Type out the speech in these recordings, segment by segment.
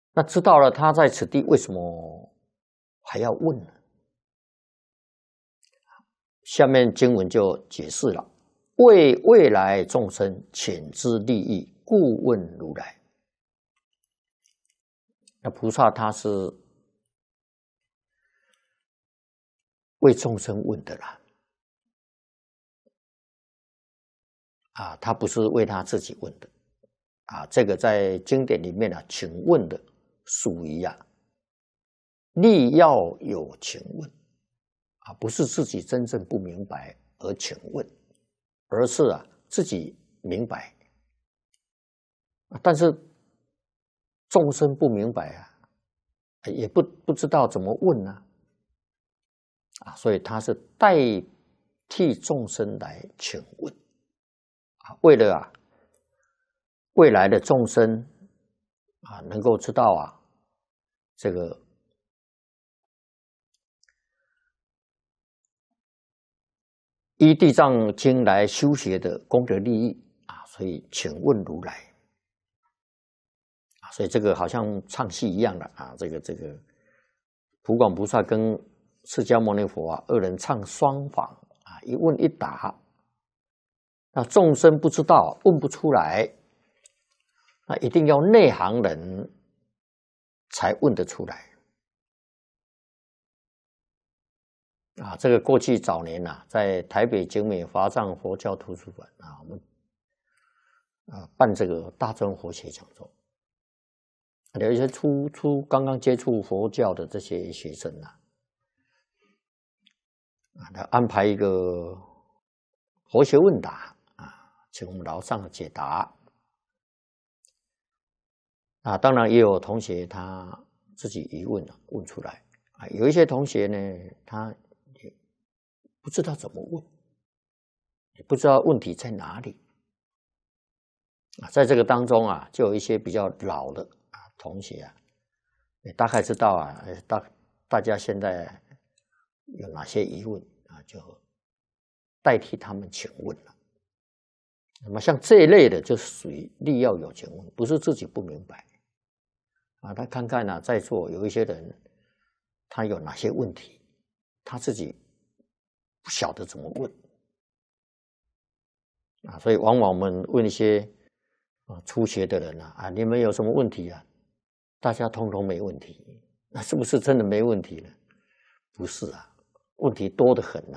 那知道了他在此地，为什么还要问呢？下面经文就解释了：为未来众生遣之利益，故问如来。那菩萨他是为众生问的啦，他不是为他自己问的。这个在经典里面请问的属于力要有请问不是自己真正不明白而请问，而是自己明白，但是众生不明白也不知道怎么问呢所以他是代替众生来请问为了未来的众生能够知道这个依地藏经来修学的功德利益所以请问如来所以这个好像唱戏一样的这个普广菩萨跟释迦牟尼佛二人唱双簧一问一答，那众生不知道问不出来，那一定要内行人才问得出来这个过去早年在台北景美华藏佛教图书馆我们办这个大专佛学讲座，有一些刚刚接触佛教的这些学生他安排一个佛学问答请我们老上解答当然也有同学他自己疑问问出来有一些同学呢他也不知道怎么问，也不知道问题在哪里在这个当中就有一些比较老的同学也大概知道大家现在有哪些疑问就代替他们请问了。那么像这一类的就属于力要有请问，不是自己不明白他看看在座有一些人他有哪些问题他自己不晓得怎么问所以往往我们问一些初学的人你们有什么问题大家通通没问题，那是不是真的没问题呢？不是问题多得很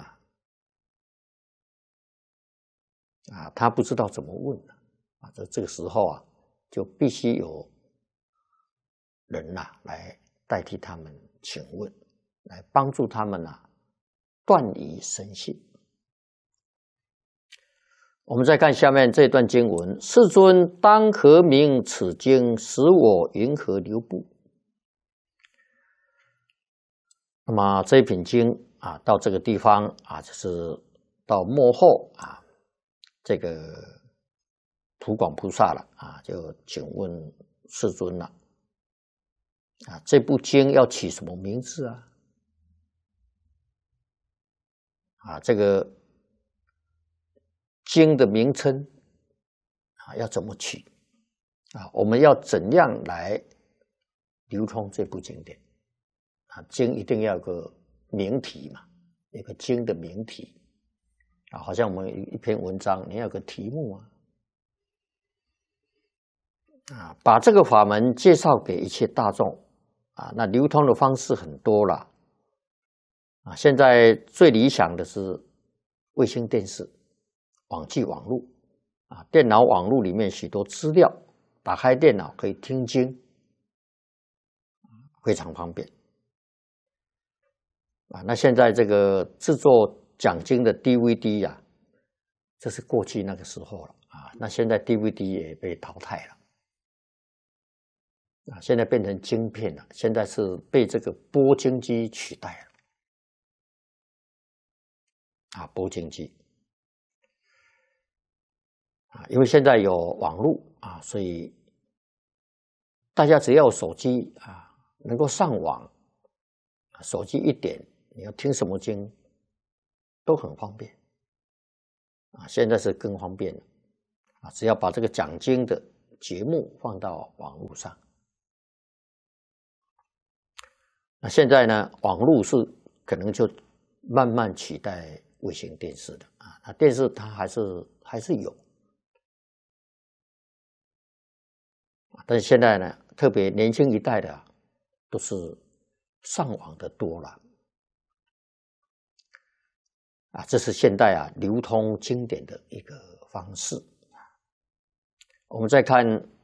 他不知道怎么问这个时候就必须有人来代替他们请问，来帮助他们断疑生信。我们再看下面这段经文：世尊当何名此经，使我云何流布？那么这一品经到这个地方就是到末后这个普广菩萨了就请问世尊了这部经要起什么名字这个经的名称要怎么取我们要怎样来流通这部经典经一定要有个名题嘛，有个经的名题好像我们一篇文章你要有个题目把这个法门介绍给一切大众那流通的方式很多了现在最理想的是卫星电视、网际网络电脑网络里面许多资料，打开电脑可以听经，非常方便那现在这个制作讲经的 DVD 这是过去那个时候了那现在 DVD 也被淘汰了现在变成晶片了，现在是被这个播经机取代了播经机因为现在有网络所以大家只要有手机能够上网，手机一点你要听什么经都很方便现在是更方便了只要把这个讲经的节目放到网络上那现在呢，网络是可能就慢慢取代卫星电视的啊。那电视它还是有，但是现在呢，特别年轻一代的都是上网的多了啊，这是现代流通经典的一个方式。我们再看